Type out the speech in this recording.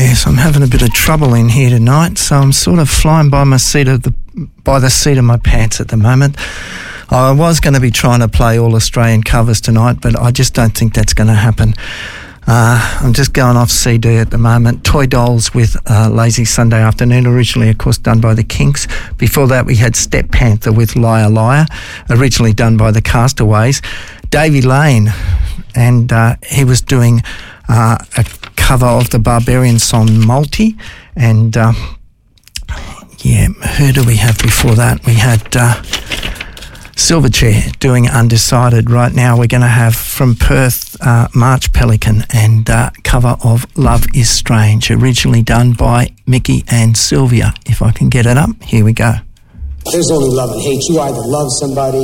Yes, I'm having a bit of trouble in here tonight, so I'm sort of flying by the seat of my pants at the moment. I was going to be trying to play all Australian covers tonight, but I just don't think that's going to happen. I'm just going off CD at the moment. Toy Dolls with Lazy Sunday Afternoon, originally, of course, done by the Kinks. Before that, we had Step Panther with Liar Liar, originally done by the Castaways. Davey Lane, and he was doing a cover of the Barbarian song Multi. And, who do we have before that? We had Silverchair doing Undecided. Right now we're going to have from Perth March Pelican and cover of Love is Strange, originally done by Mickey and Sylvia. If I can get it up, here we go. There's only love and hate. You either love somebody